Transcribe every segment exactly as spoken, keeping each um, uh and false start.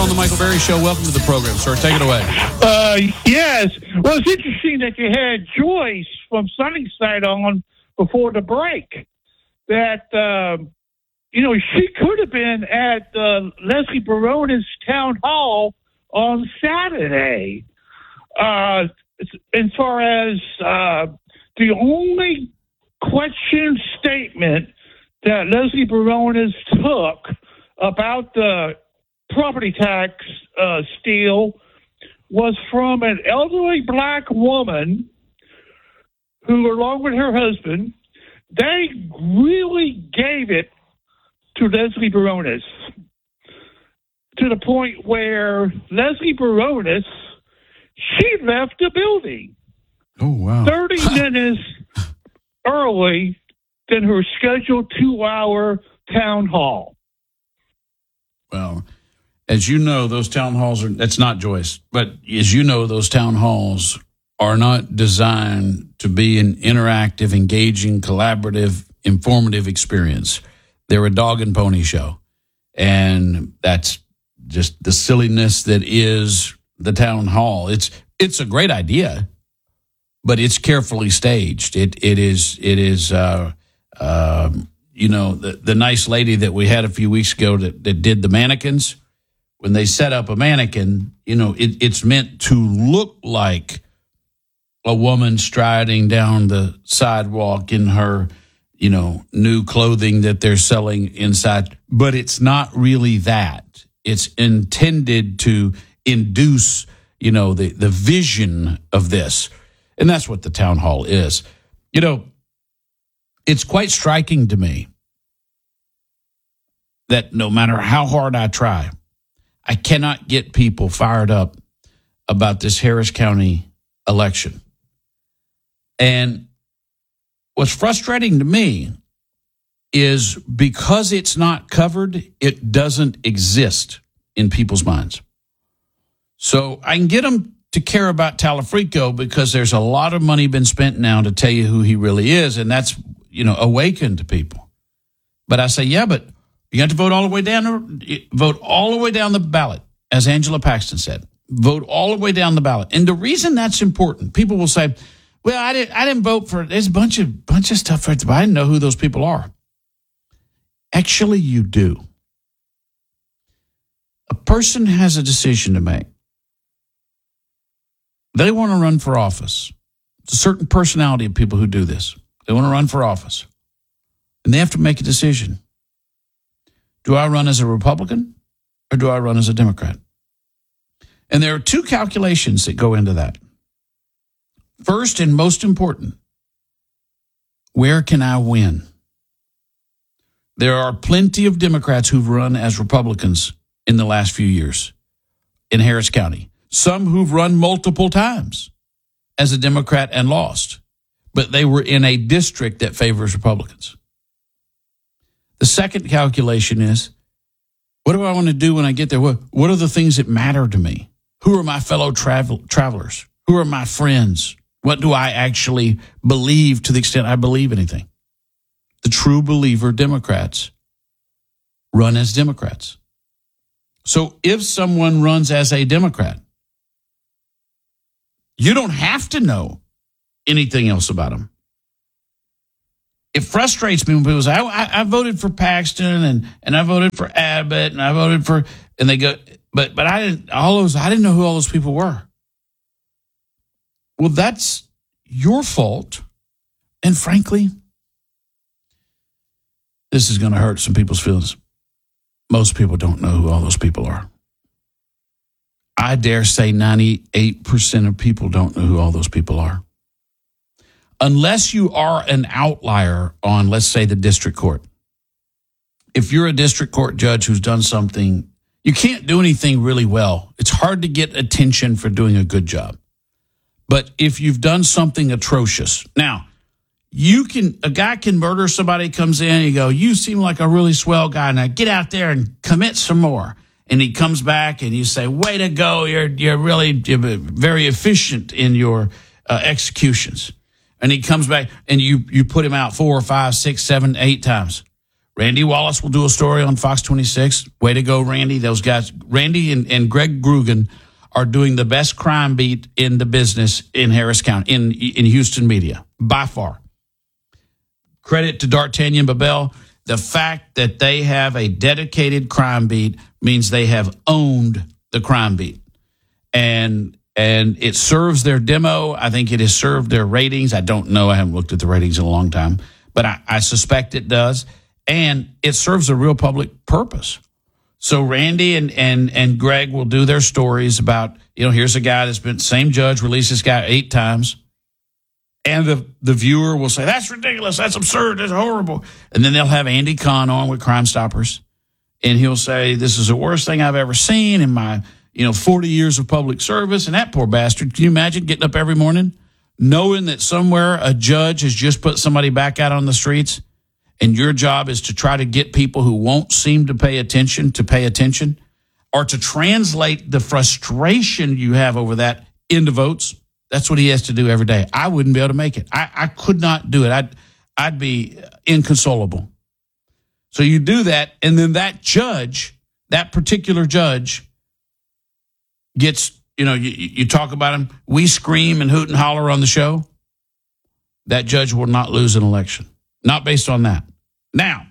on the Michael Berry Show. Welcome to the program, sir. Take it away. Uh, yes. Well, it's interesting that you had Joyce from Sunnyside on before the break. That, uh, you know, she could have been at uh, Leslie Barona's town hall on Saturday. Uh, as far as uh, the only question statement that Leslie Baronas took about the property tax uh, steal was from an elderly black woman who, along with her husband, they really gave it to Leslie Baronas to the point where Leslie Baronas, she left the building. Oh, wow. thirty minutes early than her scheduled two-hour town hall. Well, as you know, those town halls are, that's not Joyce, but as you know, those town halls are not designed to be an interactive, engaging, collaborative, informative experience. They're a dog and pony show. And that's just the silliness that is the town hall. It's it's a great idea, but it's carefully staged. It it is it is uh, uh, you know, the, the nice lady that we had a few weeks ago that, that did the mannequins. When they set up a mannequin, you know, it, it's meant to look like a woman striding down the sidewalk in her, you know, new clothing that they're selling inside. But it's not really that. It's intended to induce, you know, the, the vision of this. And that's what the town hall is. You know, it's quite striking to me that no matter how hard I try, I cannot get people fired up about this Harris County election. And what's frustrating to me is because it's not covered, it doesn't exist in people's minds. So I can get them to care about Talafrico because there's a lot of money been spent now to tell you who he really is, and that's, you know, awakened to people. But I say, yeah, but you have to vote all the way down, vote all the way down the ballot, as Angela Paxton said. Vote all the way down the ballot. And the reason that's important, people will say, well, I didn't I didn't vote for, there's a bunch of bunch of stuff, but I didn't know who those people are. Actually, you do. A person has a decision to make. They want to run for office. It's a certain personality of people who do this. They want to run for office. And they have to make a decision. Do I run as a Republican or do I run as a Democrat? And there are two calculations that go into that. First and most important, where can I win? There are plenty of Democrats who've run as Republicans in the last few years in Harris County. Some who've run multiple times as a Democrat and lost, but they were in a district that favors Republicans. The second calculation is, what do I want to do when I get there? What, what are the things that matter to me? Who are my fellow travel, travelers? Who are my friends? What do I actually believe to the extent I believe anything? The true believer Democrats run as Democrats. So if someone runs as a Democrat, you don't have to know anything else about them. It frustrates me when people say, I, I, I voted for Paxton and, and I voted for Abbott and I voted for, and they go, but but I didn't, all those, I didn't know who all those people were. Well, that's your fault. And frankly, this is going to hurt some people's feelings. Most people don't know who all those people are. I dare say ninety-eight percent of people don't know who all those people are. Unless you are an outlier on, let's say, the district court. If you're a district court judge who's done something, you can't do anything really well. It's hard to get attention for doing a good job. But if you've done something atrocious, now, you can, a guy can murder somebody, comes in and you go, you seem like a really swell guy. Now get out there and commit some more. And he comes back and you say, way to go. You're, you're really you're very efficient in your uh, executions. And he comes back and you, you put him out four or five, six, seven, eight times. Randy Wallace will do a story on Fox twenty-six. Way to go, Randy. Those guys, Randy and, and Greg Grugan, are doing the best crime beat in the business in Harris County, in, in Houston media, by far. Credit to D'Artagnan Babel. The fact that they have a dedicated crime beat means they have owned the crime beat. And and it serves their demo. I think it has served their ratings. I don't know. I haven't looked at the ratings in a long time. But I, I suspect it does. And it serves a real public purpose. So Randy and, and, and Greg will do their stories about, you know, here's a guy that's been, same judge released this guy eight times. And the, the viewer will say, that's ridiculous, that's absurd, that's horrible. And then they'll have Andy Kahn on with Crime Stoppers. And he'll say, this is the worst thing I've ever seen in my, you know, forty years of public service. And that poor bastard, can you imagine getting up every morning, knowing that somewhere a judge has just put somebody back out on the streets, and your job is to try to get people who won't seem to pay attention to pay attention, or to translate the frustration you have over that into votes? That's what he has to do every day. I wouldn't be able to make it. I, I could not do it. I'd, I'd be inconsolable. So you do that, and then that judge, that particular judge, gets, you know, you, you talk about him, we scream and hoot and holler on the show. That judge will not lose an election. Not based on that. Now,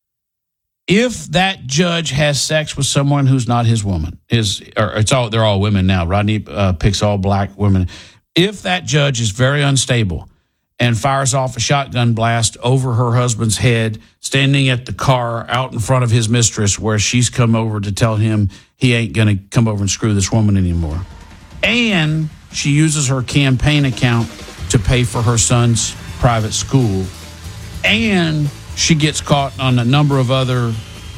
if that judge has sex with someone who's not his woman, his, or it's all, they're all women now. Rodney uh, picks all black women. If that judge is very unstable and fires off a shotgun blast over her husband's head, standing at the car out in front of his mistress where she's come over to tell him he ain't going to come over and screw this woman anymore, and she uses her campaign account to pay for her son's private school, and she gets caught on a number of other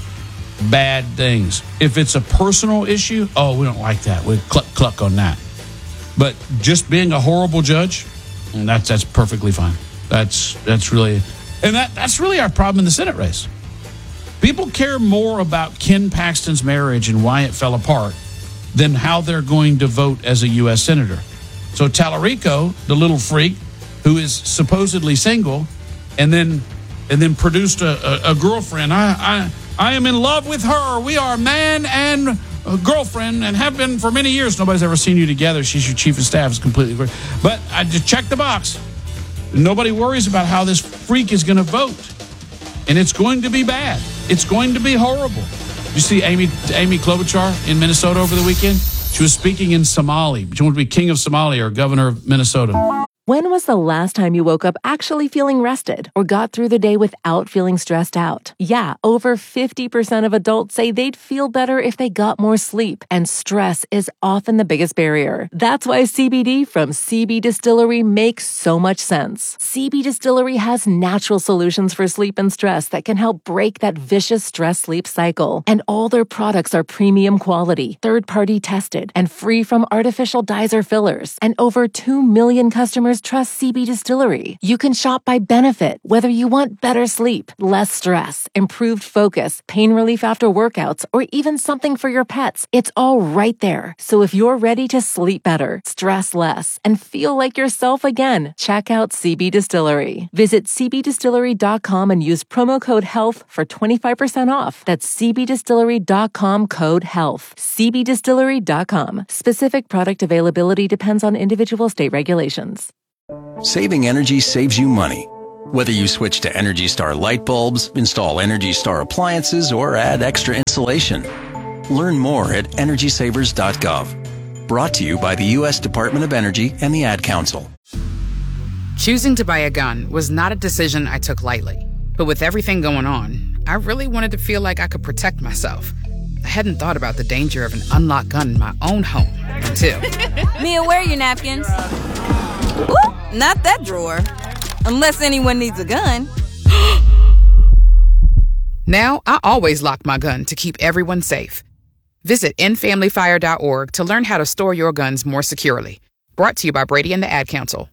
bad things. If it's a personal issue, oh, we don't like that. We cluck, cluck on that. But just being a horrible judge, that's that's perfectly fine. That's that's really, and that that's really our problem in the Senate race. People care more about Ken Paxton's marriage and why it fell apart than how they're going to vote as a U S senator. So Tallarico, the little freak who is supposedly single, and then and then produced a, a, a girlfriend. I, I I am in love with her. We are man and a girlfriend and have been for many years. Nobody's ever seen you together. She's your chief of staff. It's completely great. But I just checked the box. Nobody worries about how this freak is going to vote. And it's going to be bad. It's going to be horrible. You see Amy Amy Klobuchar in Minnesota over the weekend? She was speaking in Somali. She wanted to be king of Somalia or governor of Minnesota. When was the last time you woke up actually feeling rested or got through the day without feeling stressed out? Yeah, over fifty percent of adults say they'd feel better if they got more sleep, and stress is often the biggest barrier. That's why C B D from C B Distillery makes so much sense. C B Distillery has natural solutions for sleep and stress that can help break that vicious stress-sleep cycle. And all their products are premium quality, third-party tested, and free from artificial dyes or fillers. And over two million customers trust C B Distillery. You can shop by benefit, whether you want better sleep, less stress, improved focus, pain relief after workouts, or even something for your pets. It's all right there. So if you're ready to sleep better, stress less, and feel like yourself again, check out C B Distillery. Visit c b distillery dot com and use promo code HEALTH for twenty-five percent off. That's c b distillery dot com code HEALTH. c b distillery dot com. Specific product availability depends on individual state regulations. Saving energy saves you money. Whether you switch to Energy Star light bulbs, install Energy Star appliances, or add extra insulation. Learn more at energy savers dot gov. Brought to you by the U S Department of Energy and the Ad Council. Choosing to buy a gun was not a decision I took lightly. But with everything going on, I really wanted to feel like I could protect myself. I hadn't thought about the danger of an unlocked gun in my own home until... Mia, where are your napkins? Ooh, not that drawer. Unless anyone needs a gun. Now, I always lock my gun to keep everyone safe. Visit end family fire dot org to learn how to store your guns more securely. Brought to you by Brady and the Ad Council.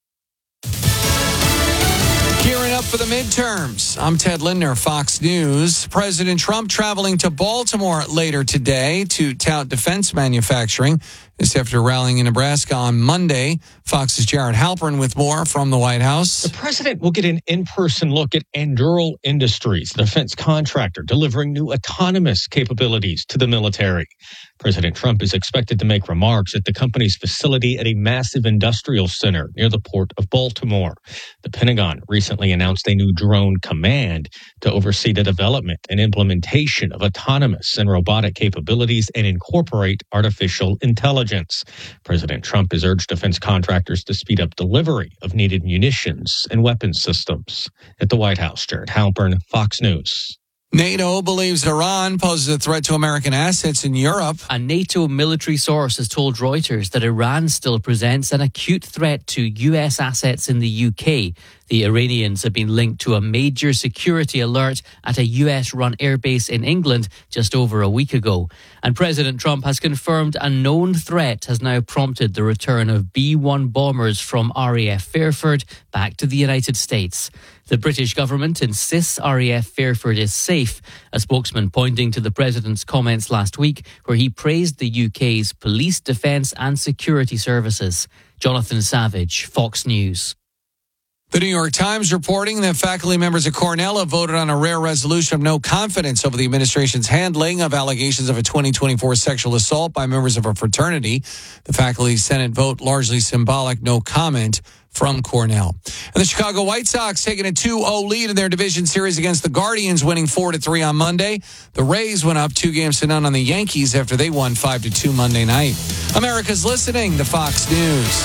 Gearing up for the midterms. I'm Ted Lindner, Fox News. President Trump traveling to Baltimore later today to tout defense manufacturing This after rallying in Nebraska on Monday. Fox's Jared Halpern with more from the White House. The president will get an in-person look at Anduril Industries, the defense contractor delivering new autonomous capabilities to the military. President Trump is expected to make remarks at the company's facility at a massive industrial center near the port of Baltimore. The Pentagon recently announced a new drone command to oversee the development and implementation of autonomous and robotic capabilities and incorporate artificial intelligence. President Trump has urged defense contractors to speed up delivery of needed munitions and weapons systems. At the White House, Jared Halpern, Fox News. NATO believes Iran poses a threat to American assets in Europe. A NATO military source has told Reuters that Iran still presents an acute threat to U S assets in the U K. The Iranians have been linked to a major security alert at a U S-run airbase in England just over a week ago. And President Trump has confirmed a known threat has now prompted the return of B one bombers from R A F Fairford back to the United States. The British government insists R A F Fairford is safe, a spokesman pointing to the president's comments last week where he praised the U K's police, defence and security services. Jonathan Savage, Fox News. The New York Times reporting that faculty members at Cornell have voted on a rare resolution of no confidence over the administration's handling of allegations of a twenty twenty-four sexual assault by members of a fraternity. The faculty Senate vote largely symbolic, no comment from Cornell. And the Chicago White Sox taking a two oh lead in their division series against the Guardians, winning four to three on Monday. The Rays went up two games to none on the Yankees after they won five to two Monday night. America's listening to Fox News.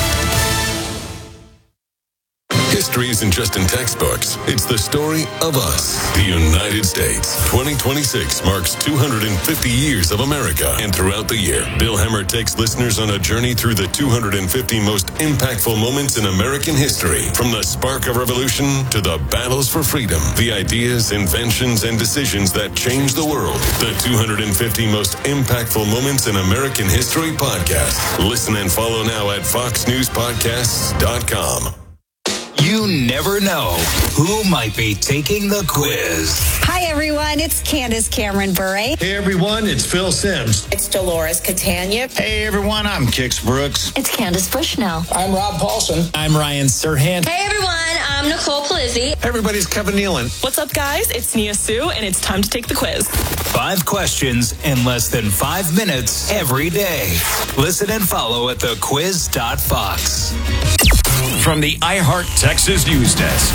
History isn't just in textbooks. It's the story of us, the United States. twenty twenty-six marks two hundred fifty years of America. And throughout the year, Bill Hemmer takes listeners on a journey through the two hundred fifty most impactful moments in American history. From the spark of revolution to the battles for freedom, the ideas, inventions, and decisions that changed the world. The two hundred fifty most impactful moments in American history podcast. Listen and follow now at fox news podcasts dot com. You never know who might be taking the quiz. Hi, everyone. It's Candace Cameron Bure. Hey, everyone. It's Phil Sims. It's Dolores Catania. Hey, everyone. I'm Kix Brooks. It's Candace Bushnell. I'm Rob Paulson. I'm Ryan Serhant. Hey, everyone. I'm Nicole Palizzi. Everybody's Kevin Nealon. What's up, guys? It's Nia Sue, and it's time to take the quiz. Five questions in less than five minutes every day. Listen and follow at the quiz dot fox. From the iHeart Texas News Desk.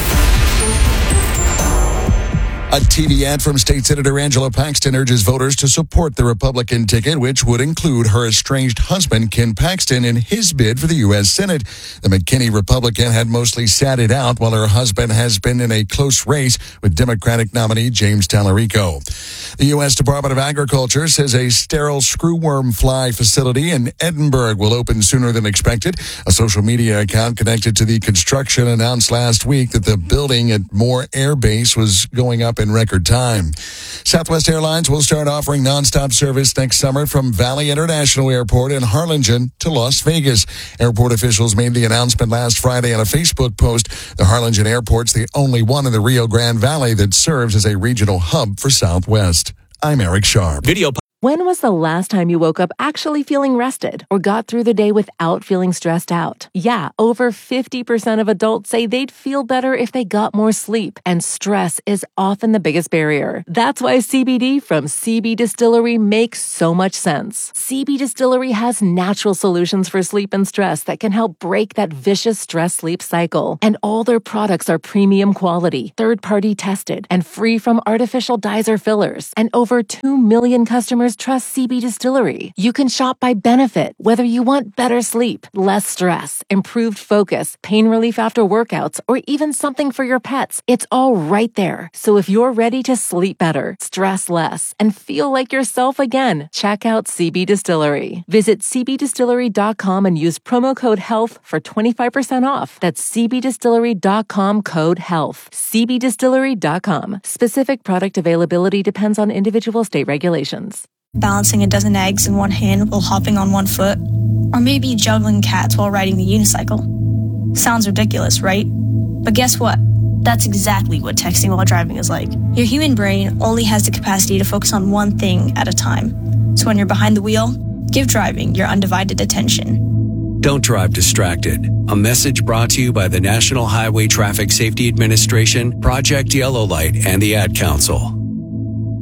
A T V ad from State Senator Angela Paxton urges voters to support the Republican ticket, which would include her estranged husband, Ken Paxton, in his bid for the U S Senate. The McKinney Republican had mostly sat it out, while her husband has been in a close race with Democratic nominee James Tallarico. The U S Department of Agriculture says a sterile screwworm fly facility in Edinburgh will open sooner than expected. A social media account connected to the construction announced last week that the building at Moore Air Base was going up in record time. Southwest Airlines will start offering nonstop service next summer from Valley International Airport in Harlingen to Las Vegas. Airport officials made the announcement last Friday on a Facebook post. The Harlingen Airport's the only one in the Rio Grande Valley that serves as a regional hub for Southwest. I'm Eric Sharp. Video. When was the last time you woke up actually feeling rested or got through the day without feeling stressed out? Yeah, over fifty percent of adults say they'd feel better if they got more sleep, and stress is often the biggest barrier. That's why C B D from C B Distillery makes so much sense. C B Distillery has natural solutions for sleep and stress that can help break that vicious stress-sleep cycle. And all their products are premium quality, third-party tested, and free from artificial dyes or fillers. And over two million customers trust C B Distillery. You can shop by benefit, whether you want better sleep, less stress, improved focus, pain relief after workouts, or even something for your pets. It's all right there. So if you're ready to sleep better, stress less, and feel like yourself again, check out C B Distillery. Visit c b distillery dot com and use promo code HEALTH for twenty-five percent off. That's c b distillery dot com code HEALTH. c b distillery dot com. Specific product availability depends on individual state regulations. Balancing a dozen eggs in one hand while hopping on one foot, or maybe juggling cats while riding the unicycle. Sounds ridiculous, right? But guess what? That's exactly what texting while driving is like. Your human brain only has the capacity to focus on one thing at a time. So when you're behind the wheel, Give driving your undivided attention. Don't drive distracted. A message brought to you by the National Highway Traffic Safety Administration, Project Yellow Light, and the Ad Council.